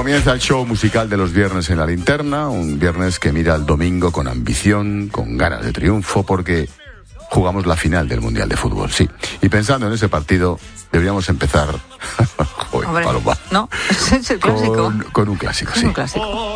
Comienza el show musical de los viernes en la linterna, un viernes que mira al domingo con ambición, con ganas de triunfo, porque jugamos la final del Mundial de Fútbol, sí. Y pensando en ese partido, deberíamos empezar Hombre, Paloma, ¿no? Es el clásico. Con un clásico, sí. Un clásico.